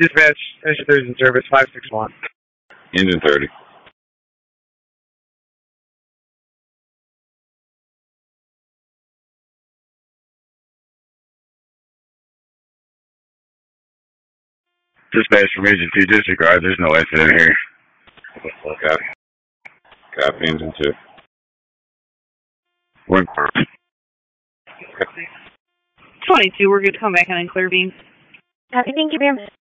Dispatch, Engine 30 in service, 561. Engine 30. Dispatch from Engine 2, disregard. There's no incident here. Copy. Copy, Engine 2. One quarter. 22, we're good to come back on and clear beam. Copy, thank you very much.